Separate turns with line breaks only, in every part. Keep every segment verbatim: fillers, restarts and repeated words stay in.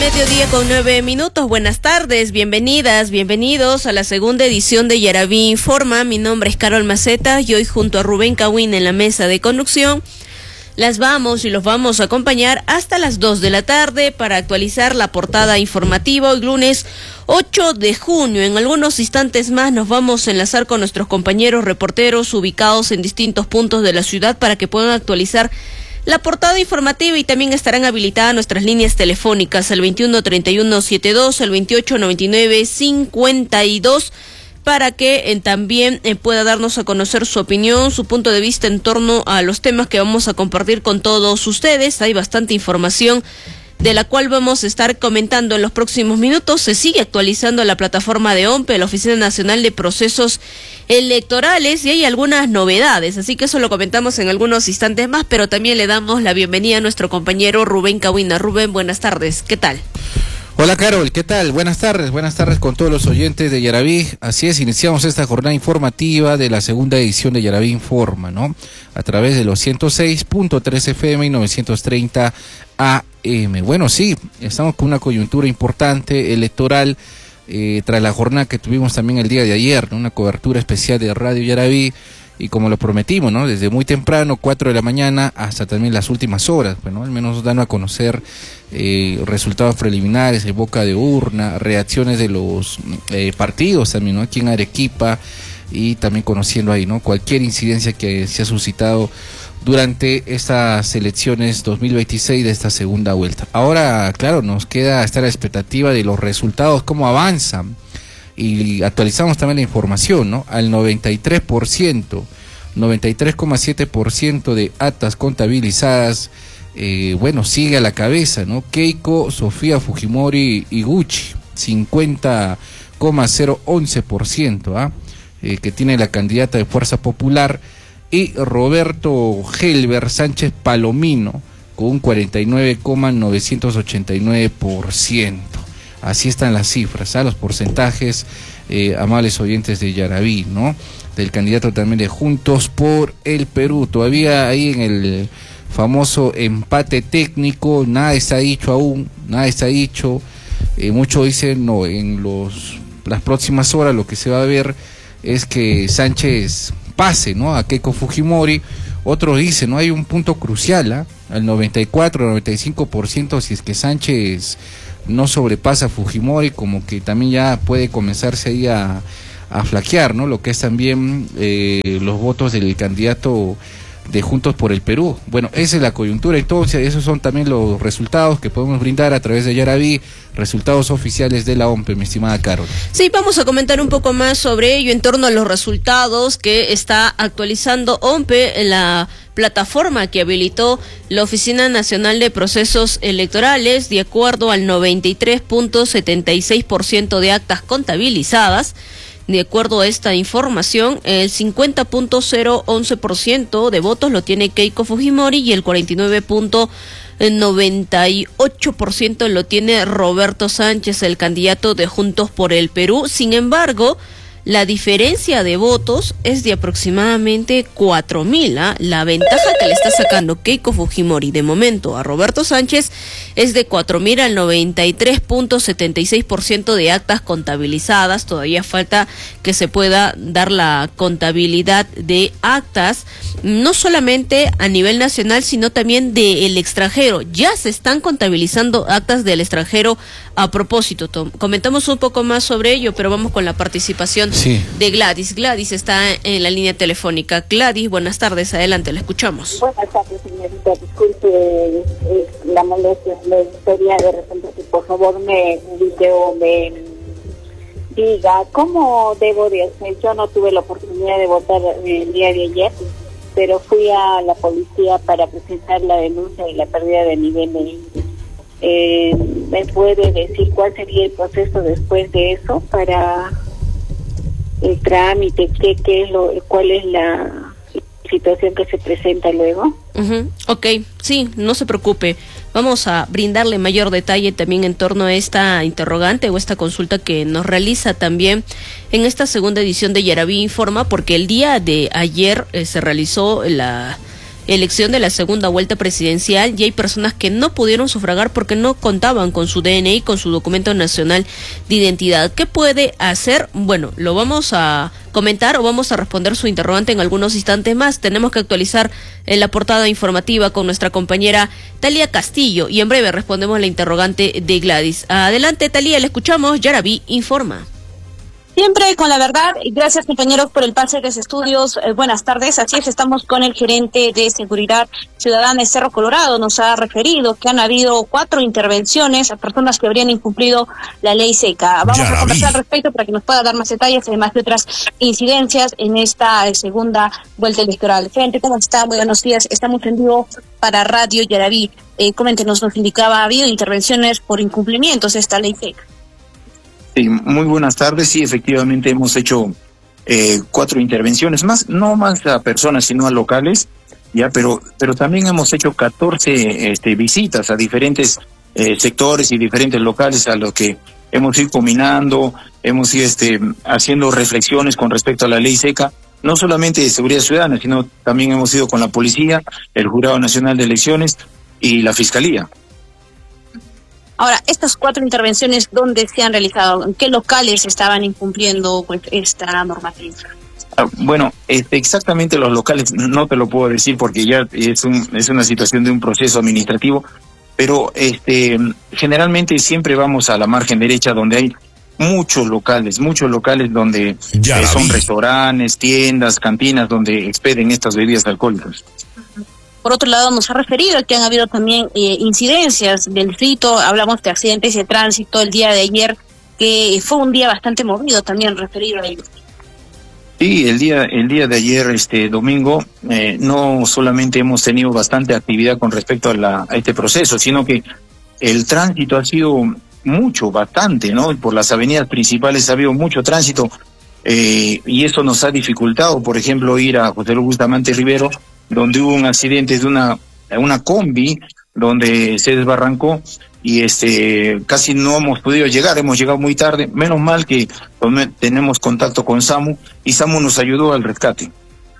Mediodía con nueve minutos. Buenas tardes, bienvenidas, bienvenidos a la segunda edición de Yaraví Informa. Mi nombre es Carol Maceta y hoy junto a Rubén Kawin en la mesa de conducción las vamos y los vamos a acompañar hasta las dos de la tarde para actualizar la portada informativa hoy lunes ocho de junio. En algunos instantes más nos vamos a enlazar con nuestros compañeros reporteros ubicados en distintos puntos de la ciudad para que puedan actualizar la portada informativa y también estarán habilitadas nuestras líneas telefónicas al veintiuno treinta y uno setenta y dos, al veintiocho noventa y nueve cincuenta y dos para que eh, también eh, pueda darnos a conocer su opinión, su punto de vista en torno a los temas que vamos a compartir con todos ustedes. Hay bastante información de la cual vamos a estar comentando en los próximos minutos. Se sigue actualizando la plataforma de OMPE, la Oficina Nacional de Procesos Electorales, y hay algunas novedades, así que eso lo comentamos en algunos instantes más, pero también le damos la bienvenida a nuestro compañero Rubén Kawin. Rubén, buenas tardes, ¿qué tal?
Hola Carol, ¿qué tal? Buenas tardes, buenas tardes con todos los oyentes de Yaraví. Así es, iniciamos esta jornada informativa de la segunda edición de Yaraví Informa, ¿no? A través de los ciento seis punto tres F M y novecientos treinta A M. Bueno, sí, estamos con una coyuntura importante electoral eh, tras la jornada que tuvimos también el día de ayer, ¿no? Una cobertura especial de Radio Yaraví. Y como lo prometimos, ¿no? Desde muy temprano, cuatro de la mañana, hasta también las últimas horas, bueno, al menos dando a conocer eh, resultados preliminares, en boca de urna, reacciones de los eh, partidos también, ¿no? Aquí en Arequipa, y también conociendo ahí, ¿no? Cualquier incidencia que se ha suscitado durante estas elecciones dos mil veintiséis de esta segunda vuelta. Ahora, claro, nos queda estar a la expectativa de los resultados, cómo avanzan. Y actualizamos también la información, ¿no? Al noventa y tres por ciento, noventa y tres coma siete por ciento de actas contabilizadas, eh, bueno, sigue a la cabeza, ¿no? Keiko, Sofía Fujimori y Gucci, cincuenta coma cero once por ciento, ¿ah? Eh, que tiene la candidata de Fuerza Popular, y Roberto Helber Sánchez Palomino, con un cuarenta y nueve coma novecientos ochenta y nueve por ciento. Así están las cifras, ¿ah? Los porcentajes, eh, amables oyentes de Yaraví, ¿no? Del candidato también de Juntos por el Perú. Todavía ahí en el famoso empate técnico, nada está dicho aún, nada está dicho. Eh, muchos dicen, no, en los las próximas horas lo que se va a ver es que Sánchez pase, ¿no? A Keiko Fujimori. Otros dicen, no, hay un punto crucial, ¿ah? Al noventa y cuatro, noventa y cinco por ciento, si es que Sánchez no sobrepasa a Fujimori, como que también ya puede comenzarse ahí a, a flaquear, ¿no? Lo que es también eh, los votos del candidato de Juntos por el Perú. Bueno, esa es la coyuntura, entonces esos son también los resultados que podemos brindar a través de Yaraví, resultados oficiales de la OMPE, mi estimada Carol.
Sí, vamos a comentar un poco más sobre ello en torno a los resultados que está actualizando OMPE en la plataforma que habilitó la Oficina Nacional de Procesos Electorales. De acuerdo al noventa y tres punto setenta y seis por ciento de actas contabilizadas, de acuerdo a esta información, el cincuenta punto cero once por ciento de votos lo tiene Keiko Fujimori y el cuarenta y nueve punto noventa y ocho por ciento lo tiene Roberto Sánchez, el candidato de Juntos por el Perú. Sin embargo, la diferencia de votos es de aproximadamente cuatro mil. ¿eh? La ventaja que le está sacando Keiko Fujimori de momento a Roberto Sánchez es de cuatro mil al noventa y tres punto setenta y seis por ciento de actas contabilizadas. Todavía falta que se pueda dar la contabilidad de actas, no solamente a nivel nacional, sino también del extranjero. Ya se están contabilizando actas del extranjero a propósito. Tom, comentamos un poco más sobre ello, pero vamos con la participación Sí. de Gladys. Gladys está en la línea telefónica. Gladys, buenas tardes, adelante, la escuchamos.
Buenas tardes, señorita, disculpe eh, la molestia, le gustaría de repente que por favor me video me diga cómo debo de hacer. Yo no tuve la oportunidad de votar el día de ayer, pero fui a la policía para presentar la denuncia de la pérdida de nivel de índice. Eh, ¿Me puede decir cuál sería el proceso después de eso para el trámite? ¿Qué, qué es lo, cuál es la situación que se presenta luego?
Uh-huh. Ok, sí, no se preocupe. Vamos a brindarle mayor detalle también en torno a esta interrogante o esta consulta que nos realiza también en esta segunda edición de Yaraví Informa, porque el día de ayer eh, se realizó la elección de la segunda vuelta presidencial y hay personas que no pudieron sufragar porque no contaban con su D N I, con su documento nacional de identidad. ¿Qué puede hacer? Bueno, lo vamos a comentar o vamos a responder su interrogante en algunos instantes más. Tenemos que actualizar en la portada informativa con nuestra compañera Talía Castillo y en breve respondemos la interrogante de Gladys. Adelante, Talía, le escuchamos. Yaraví informa.
Siempre con la verdad. Gracias, compañeros, por el pase de los estudios. Eh, buenas tardes. Así es, estamos con el gerente de Seguridad Ciudadana de Cerro Colorado. Nos ha referido que han habido cuatro intervenciones a personas que habrían incumplido la ley seca. Vamos a conversar al respecto para que nos pueda dar más detalles, además de otras incidencias en esta eh, segunda vuelta electoral. Gerente, ¿cómo está? Muy buenos días. Estamos en vivo para Radio Yaraví. Eh, coméntenos, nos indicaba, ha habido intervenciones por incumplimientos de esta ley seca.
Sí, muy buenas tardes. Sí, efectivamente hemos hecho eh, cuatro intervenciones, más no más a personas, sino a locales, ya, pero pero también hemos hecho catorce este, visitas a diferentes eh, sectores y diferentes locales a los que hemos ido combinando, hemos ido este, haciendo reflexiones con respecto a la ley seca, no solamente de seguridad ciudadana, sino también hemos ido con la policía, el Jurado Nacional de Elecciones y la Fiscalía.
Ahora, estas cuatro intervenciones, ¿dónde se han realizado? ¿En qué locales estaban incumpliendo pues, esta normativa?
Ah, bueno, este, exactamente los locales no te lo puedo decir porque ya es un es una situación de un proceso administrativo, pero este generalmente siempre vamos a la margen derecha donde hay muchos locales, muchos locales donde eh, son restaurantes, tiendas, cantinas donde expeden estas bebidas alcohólicas.
Por otro lado, nos ha referido que han habido también eh, incidencias del distrito, hablamos de accidentes de tránsito el día de ayer, que fue un día bastante movido también referido a ello.
Sí, el día el día de ayer, este domingo, eh, no solamente hemos tenido bastante actividad con respecto a, la, a este proceso, sino que el tránsito ha sido mucho, bastante, ¿no? Por las avenidas principales ha habido mucho tránsito eh, y eso nos ha dificultado, por ejemplo, ir a José Luis Bustamante Rivero, donde hubo un accidente de una una combi donde se desbarrancó y este casi no hemos podido llegar, hemos llegado muy tarde, menos mal que tenemos contacto con SAMU y SAMU nos ayudó al rescate.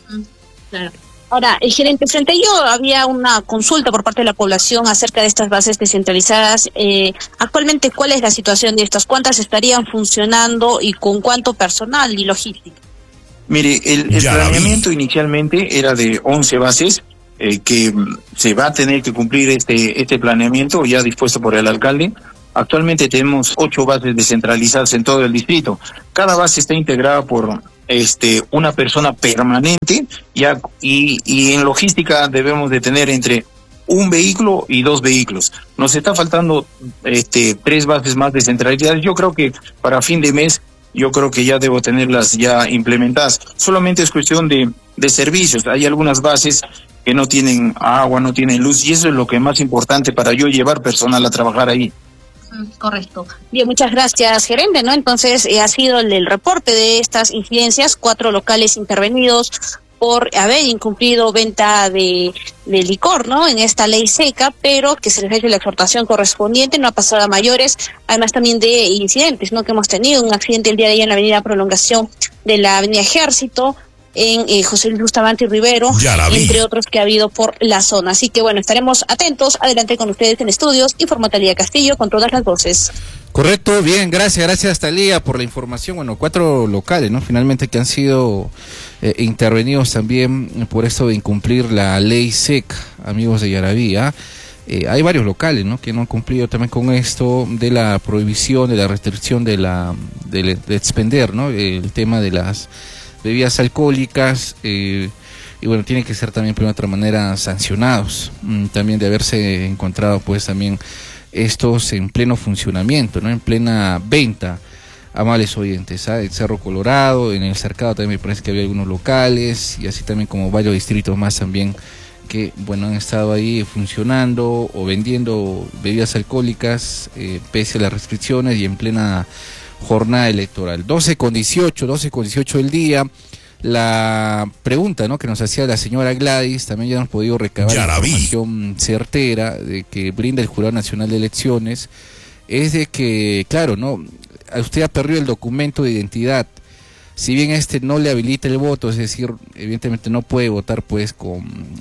Claro. Ahora, el gerente, frente a ello había una consulta por parte de la población acerca de estas bases descentralizadas. Eh, actualmente, ¿cuál es la situación de estas? ¿Cuántas estarían funcionando y con cuánto personal y logística?
Mire, el, el planeamiento inicialmente era de once bases, eh, que se va a tener que cumplir este este planeamiento ya dispuesto por el alcalde. Actualmente tenemos ocho bases descentralizadas en todo el distrito. Cada base está integrada por este una persona permanente ya y, y en logística debemos de tener entre un vehículo y dos vehículos. Nos está faltando este tres bases más descentralizadas. Yo creo que para fin de mes yo creo que ya debo tenerlas ya implementadas. Solamente es cuestión de, de servicios. Hay algunas bases que no tienen agua, no tienen luz, y eso es lo que es más importante para yo llevar personal a trabajar ahí.
Correcto. Bien, muchas gracias, gerente, ¿no? Entonces, eh, ha sido el, el reporte de estas incidencias, cuatro locales intervenidos por haber incumplido venta de, de licor, ¿no? En esta ley seca, pero que se les ha hecho la exhortación correspondiente, no ha pasado a mayores, además también de incidentes, ¿no? Que hemos tenido un accidente el día de ayer en la avenida Prolongación de la avenida Ejército, en eh, José Luis Bustamante y Rivero, entre otros que ha habido por la zona. Así que bueno, estaremos atentos. Adelante con ustedes en estudios. Informa Talía Castillo con todas las voces.
Correcto, bien, gracias, gracias Talía por la información. Bueno, cuatro locales, ¿no? Finalmente que han sido eh, intervenidos también por esto de incumplir la ley seca, amigos de Yaraví, ¿ah? Eh, hay varios locales, ¿no? Que no han cumplido también con esto de la prohibición, de la restricción de la de, de expender, ¿no? El tema de las bebidas alcohólicas, eh, y bueno, tienen que ser también de otra manera sancionados, mm, también de haberse encontrado pues también estos en pleno funcionamiento, ¿no? En plena venta, amables oyentes, ¿ah? El Cerro Colorado, en el Cercado también me parece que había algunos locales, y así también como varios distritos más también que, bueno, han estado ahí funcionando o vendiendo bebidas alcohólicas, eh, pese a las restricciones y en plena jornada electoral. doce con dieciocho, doce con dieciocho del día. La pregunta, ¿no?, que nos hacía la señora Gladys, también ya hemos podido recabar información certera de que brinda el Jurado Nacional de Elecciones, es de que, claro, ¿no?, usted ha perdido el documento de identidad si bien este no le habilita el voto, es decir, evidentemente no puede votar pues con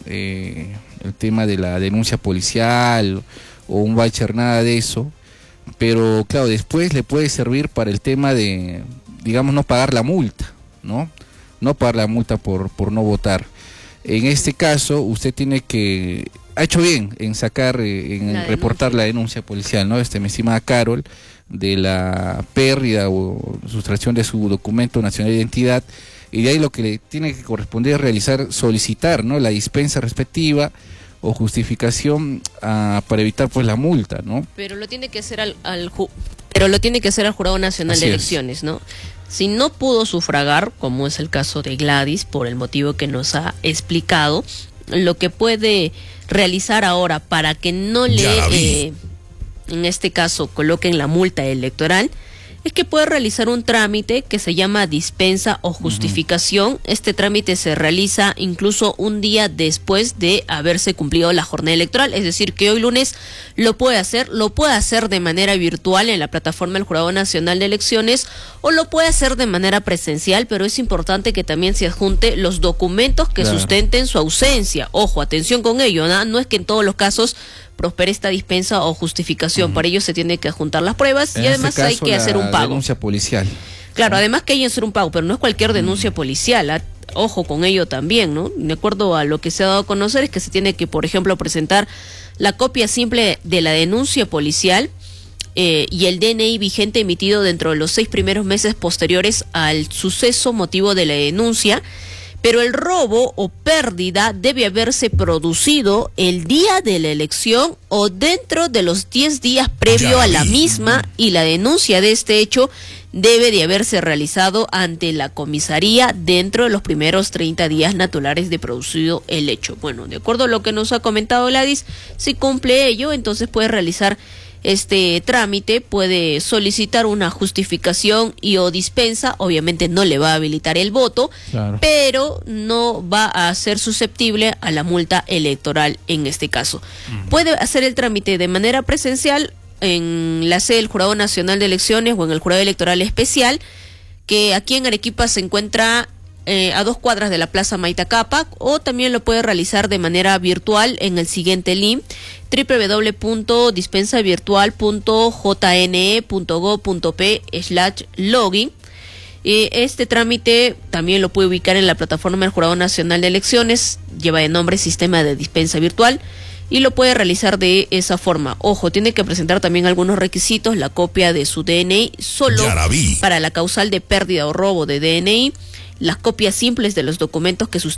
eh, el tema de la denuncia policial o un voucher, nada de eso, pero claro, después le puede servir para el tema de, digamos, no pagar la multa, ¿no? No pagar la multa por, por no votar. En este caso, usted tiene que, ha hecho bien en sacar, eh, en la reportar denuncia. la denuncia policial, ¿no? Este, mi estimada Carol, de la pérdida o sustracción de su documento nacional de identidad, y de ahí lo que le tiene que corresponder es realizar, solicitar, ¿no? La dispensa respectiva o justificación uh, para evitar pues la multa, ¿no?
Pero lo tiene que hacer al, al ju pero lo tiene que hacer al Jurado Nacional Así de Elecciones, es. ¿no? Si no pudo sufragar, como es el caso de Gladys, por el motivo que nos ha explicado, lo que puede realizar ahora para que no le, eh, en este caso, coloquen la multa electoral, es que puede realizar un trámite que se llama dispensa o justificación. Uh-huh. Este trámite se realiza incluso un día después de haberse cumplido la jornada electoral, es decir, que hoy lunes lo puede hacer, lo puede hacer de manera virtual en la plataforma del Jurado Nacional de Elecciones o lo puede hacer de manera presencial, pero es importante que también se adjunte los documentos que claro. sustenten su ausencia. Ojo, atención con ello, ¿no? No es que en todos los casos prospere esta dispensa o justificación. Uh-huh. Para ello se tiene que adjuntar las pruebas en y además este caso, hay que hacer un pago.
Denuncia policial.
Claro, además que hay que hacer un pago, pero no es cualquier denuncia uh-huh. policial. ¿eh? Ojo con ello también, ¿no? De acuerdo a lo que se ha dado a conocer es que se tiene que, por ejemplo, presentar la copia simple de la denuncia policial eh, y el D N I vigente emitido dentro de los seis primeros meses posteriores al suceso motivo de la denuncia. Pero el robo o pérdida debe haberse producido el día de la elección o dentro de los diez días previo a la misma, y la denuncia de este hecho debe de haberse realizado ante la comisaría dentro de los primeros treinta días naturales de producido el hecho. Bueno, de acuerdo a lo que nos ha comentado Gladys, si cumple ello, entonces puede realizar este trámite, puede solicitar una justificación y o dispensa. Obviamente no le va a habilitar el voto, claro. pero no va a ser susceptible a la multa electoral en este caso. Uh-huh. Puede hacer el trámite de manera presencial en la sede del Jurado Nacional de Elecciones o en el Jurado Electoral Especial, que aquí en Arequipa se encuentra Eh, a dos cuadras de la Plaza Maitacapa, o también lo puede realizar de manera virtual en el siguiente link: doble u doble u doble u punto dispensa virtual punto j n e punto gob punto p slash login. Eh, este trámite también lo puede ubicar en la plataforma del Jurado Nacional de Elecciones, lleva de nombre Sistema de Dispensa Virtual, y lo puede realizar de esa forma. Ojo, tiene que presentar también algunos requisitos: la copia de su D N I solo para la causal de pérdida o robo de D N I, las copias simples de los documentos que sus